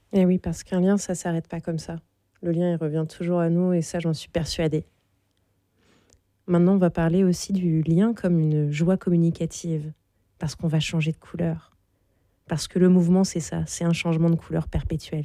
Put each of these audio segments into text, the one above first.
Et oui, parce qu'un lien, ça s'arrête pas comme ça. Le lien, il revient toujours à nous et ça, j'en suis persuadée. Maintenant, on va parler aussi du lien comme une joie communicative, parce qu'on va changer de couleur. Parce que le mouvement, c'est ça, c'est un changement de couleur perpétuel.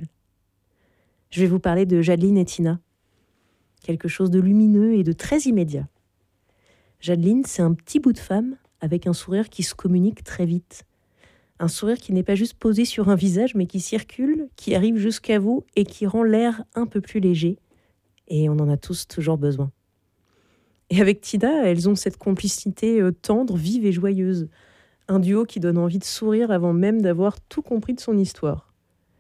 Je vais vous parler de Jadeline et Tina, quelque chose de lumineux et de très immédiat. Jadeline, c'est un petit bout de femme avec un sourire qui se communique très vite. Un sourire qui n'est pas juste posé sur un visage, mais qui circule, qui arrive jusqu'à vous et qui rend l'air un peu plus léger. Et on en a tous toujours besoin. Et avec Tina, elles ont cette complicité tendre, vive et joyeuse. Un duo qui donne envie de sourire avant même d'avoir tout compris de son histoire.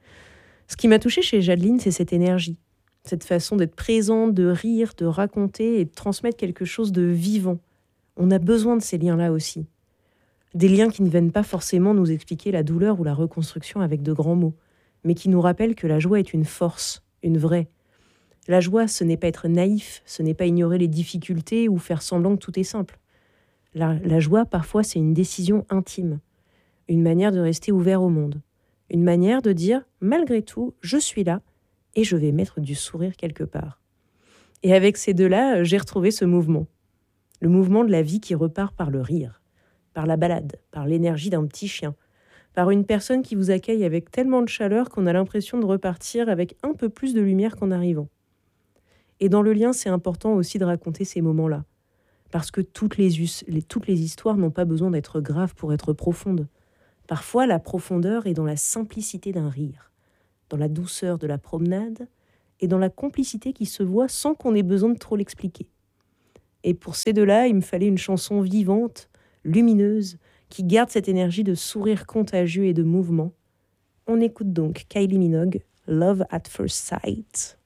Ce qui m'a touchée chez Jadeline, c'est cette énergie, cette façon d'être présente, de rire, de raconter et de transmettre quelque chose de vivant. On a besoin de ces liens-là aussi. Des liens qui ne viennent pas forcément nous expliquer la douleur ou la reconstruction avec de grands mots, mais qui nous rappellent que la joie est une force, une vraie. La joie, ce n'est pas être naïf, ce n'est pas ignorer les difficultés ou faire semblant que tout est simple. La joie, parfois, c'est une décision intime, une manière de rester ouvert au monde, une manière de dire, malgré tout, je suis là et je vais mettre du sourire quelque part. Et avec ces deux-là, j'ai retrouvé ce mouvement. Le mouvement de la vie qui repart par le rire, par la balade, par l'énergie d'un petit chien, par une personne qui vous accueille avec tellement de chaleur qu'on a l'impression de repartir avec un peu plus de lumière qu'en arrivant. Et dans le lien, c'est important aussi de raconter ces moments-là, parce que toutes les histoires n'ont pas besoin d'être graves pour être profondes. Parfois, la profondeur est dans la simplicité d'un rire, dans la douceur de la promenade et dans la complicité qui se voit sans qu'on ait besoin de trop l'expliquer. Et pour ces deux-là, il me fallait une chanson vivante, lumineuse, qui garde cette énergie de sourire contagieux et de mouvement. On écoute donc Kylie Minogue, Love at First Sight.